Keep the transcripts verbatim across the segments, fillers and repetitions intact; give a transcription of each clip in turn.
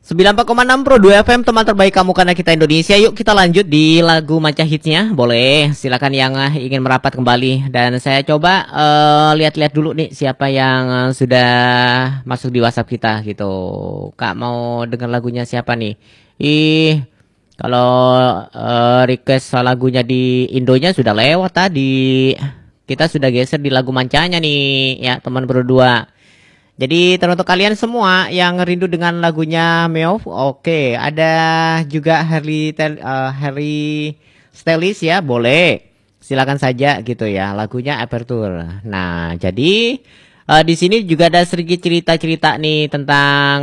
sembilan puluh empat koma enam Pro dua F M, teman terbaik kamu karena kita Indonesia. Yuk kita lanjut di lagu Manca Hitsnya. Boleh, silakan yang uh, ingin merapat kembali. Dan saya coba uh, lihat-lihat dulu nih siapa yang uh, sudah masuk di WhatsApp kita gitu. Kak mau dengar lagunya siapa nih? Ih, kalau uh, request lagunya di Indonya sudah lewat tadi. Kita sudah geser di lagu Mancanya nih ya teman berdua. Jadi teruntuk kalian semua yang rindu dengan lagunya Meow, oke, ada juga Harry Tel, uh, Harry Styles ya, boleh, silakan saja gitu ya, lagunya Aperture. Nah, jadi uh, di sini juga ada sedikit cerita-cerita nih tentang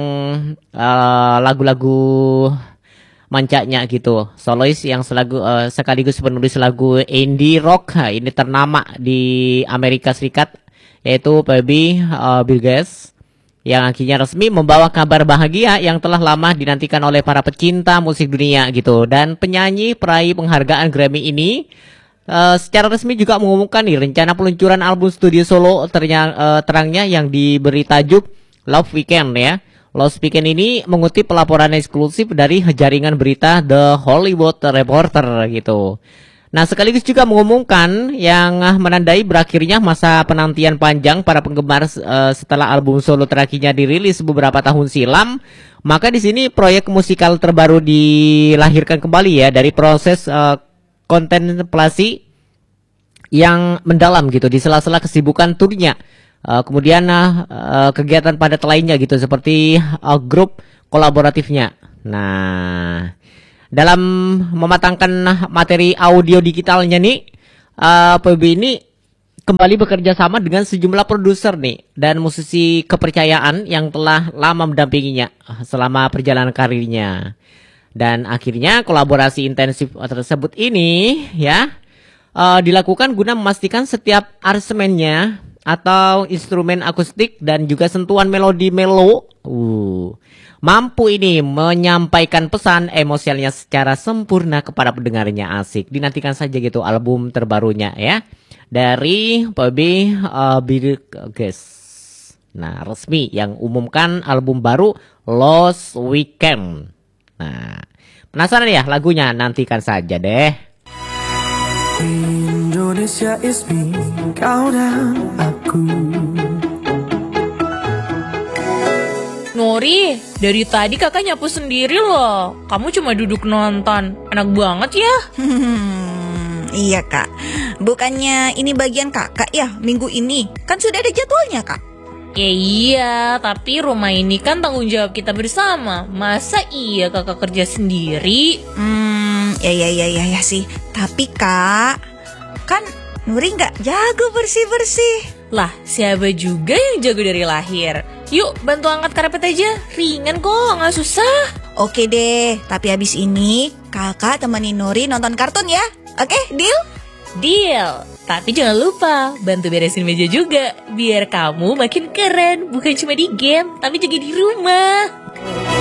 uh, lagu-lagu mancanya gitu, solois yang selagu, uh, sekaligus penulis lagu indie rock, nah, ini ternama di Amerika Serikat, yaitu Phoebe uh, Bridgers, yang akhirnya resmi membawa kabar bahagia yang telah lama dinantikan oleh para pecinta musik dunia gitu. Dan penyanyi peraih penghargaan Grammy ini uh, secara resmi juga mengumumkan nih rencana peluncuran album studio solo ternya, uh, terangnya yang diberi tajuk Love Weekend ya. Love Weekend ini mengutip pelaporan eksklusif dari jaringan berita The Hollywood Reporter gitu. Nah, sekaligus juga mengumumkan yang menandai berakhirnya masa penantian panjang para penggemar uh, setelah album solo terakhirnya dirilis beberapa tahun silam. Maka di sini proyek musikal terbaru dilahirkan kembali ya dari proses uh, kontemplasi yang mendalam gitu di sela-sela kesibukan turnya. Uh, kemudian uh, kegiatan padat lainnya gitu seperti uh, grup kolaboratifnya. Nah, dalam mematangkan materi audio digitalnya nih, uh, P B ini kembali bekerja sama dengan sejumlah produser nih dan musisi kepercayaan yang telah lama mendampinginya selama perjalanan karirnya. Dan akhirnya kolaborasi intensif tersebut ini ya uh, dilakukan guna memastikan setiap aransemennya atau instrumen akustik dan juga sentuhan melodi melo uh mampu ini menyampaikan pesan emosionalnya secara sempurna kepada pendengarnya. Asik, dinantikan saja gitu album terbarunya ya dari P B uh, Bridgers. Nah, resmi yang umumkan album baru Lost Weekend. Nah, penasaran ya lagunya? Nantikan saja deh. Indonesia is me, kau dan aku. Nori, dari tadi kakak nyapu sendiri loh. Kamu cuma duduk nonton. Enak banget ya. Hmm, iya kak. Bukannya ini bagian kakak ya minggu ini? Kan sudah ada jadwalnya kak. Ya iya, tapi rumah ini kan tanggung jawab kita bersama. Masa iya kakak kerja sendiri? Hmm, ya ya ya ya, ya sih. Tapi kak, kan Nuri nggak jago bersih-bersih. Lah, siapa juga yang jago dari lahir? Yuk, bantu angkat karpet aja. Ringan kok, nggak susah. Oke deh, tapi habis ini kakak temenin Nuri nonton kartun ya. Oke, deal? Deal. Tapi jangan lupa, bantu beresin meja juga. Biar kamu makin keren, bukan cuma di game, tapi juga di rumah.